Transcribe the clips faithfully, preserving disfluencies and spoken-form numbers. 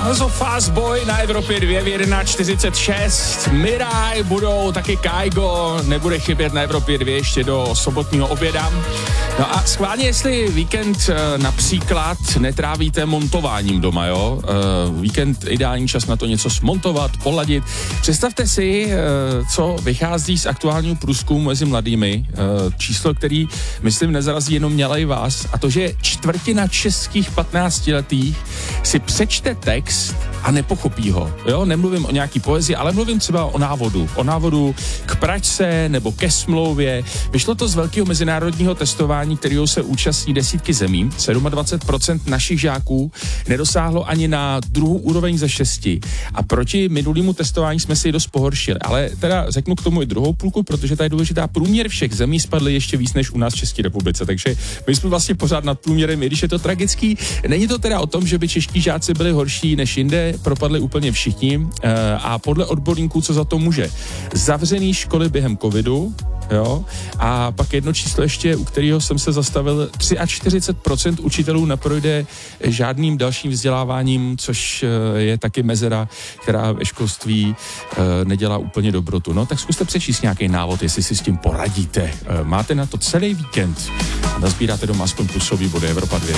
So Fast Boy na Evropě dva v jedenáct čtyřicet šest. Mirai budou, taky Kaigo, nebude chybět na Evropě dva ještě do sobotního oběda. No a schválně, jestli víkend například netrávíte montováním doma, jo? Víkend ideální čas na to něco smontovat, poladit. Představte si, co vychází z aktuálního průzkumu mezi mladými. Číslo, který, myslím, nezarazí jenom mě, ale i vás. A to, že čtvrtina českých patnáctiletých si přečte text a nepochopí ho. Jo? Nemluvím o nějaký poezii, ale mluvím třeba o návodu. O návodu k pračce nebo ke smlouvě. Vyšlo to z velkého mezinárodního testování, kterého se účastní desítky zemí. dvacet sedm procent našich žáků nedosáhlo ani na druhou úroveň ze šesti. A proti minulému testování jsme si dost pohoršili. Ale teda řeknu k tomu i druhou půlku, protože ta je důležitá. Průměr všech zemí spadl ještě víc než u nás v České republice. Takže my jsme vlastně pořád nad průměrem, i když je to tragický. Není to teda o tom, že by čeští žáci byli horší než jinde, propadli úplně všichni. A podle odborníků, co za to může? Zavřený školy během covidu, jo, a pak jedno číslo ještě, u kterého jsem se zastavil, čtyřicet tři procent učitelů neprojde žádným dalším vzděláváním, což je taky mezera, která ve školství nedělá úplně dobrotu. No tak zkuste přečíst nějaký návod, jestli si s tím poradíte. Máte na to celý víkend. Nazbíráte doma aspoň plusový body Evropa dva.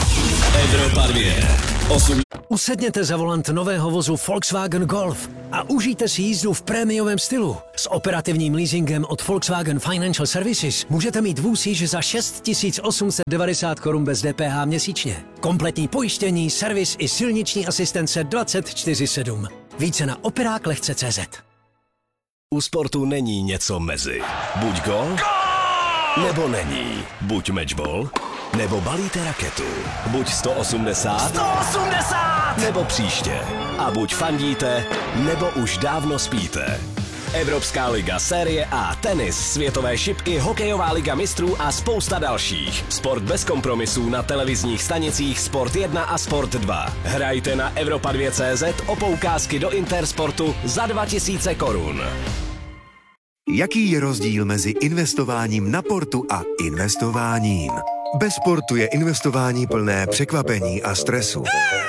Evropa dva. osm. Usedněte za volant nového vozu Volkswagen Golf a užijte si jízdu v prémiovém stylu. S operativním leasingem od Volkswagen Financial Services můžete mít vůz již za šest tisíc osm set devadesát korun bez D P H měsíčně. Kompletní pojištění, servis i silniční asistence dvacet čtyři sedm. Více na operák lehce tečka cé zet. U sportu není něco mezi. Buď gol, nebo není. Buď matchball, nebo balíte raketu. Buď sto osmdesát, sto osmdesát, nebo příště. A buď fandíte, nebo už dávno spíte. Evropská liga, série A, tenis, světové šipky, hokejová liga mistrů a spousta dalších. Sport bez kompromisů na televizních stanicích Sport jedna a Sport dva. Hrajte na Evropa dva tečka cé zet o poukázky do Intersportu za dva tisíce korun. Jaký je rozdíl mezi investováním na portu a investováním? Bez portu je investování plné překvapení a stresu.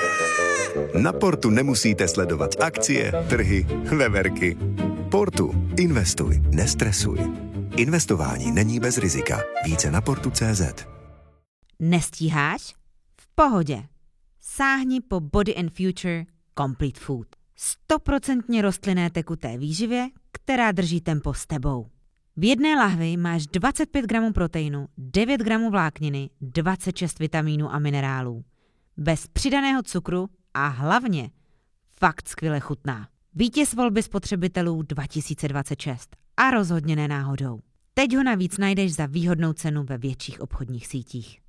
Na portu nemusíte sledovat akcie, trhy, veverky. Portu. Investuj, nestresuj. Investování není bez rizika. Více na portu tečka cé zet. Nestíháš? V pohodě. Sáhni po Body and Future Complete Food. Stoprocentně rostlinné tekuté výživě, která drží tempo s tebou. V jedné lahvi máš dvacet pět gramů proteinu, devět gramů vlákniny, dvacet šest vitamínů a minerálů. Bez přidaného cukru a hlavně fakt skvěle chutná. Vítěz volby spotřebitelů dva tisíce dvacet šest a rozhodně ne náhodou. Teď ho navíc najdeš za výhodnou cenu ve větších obchodních sítích.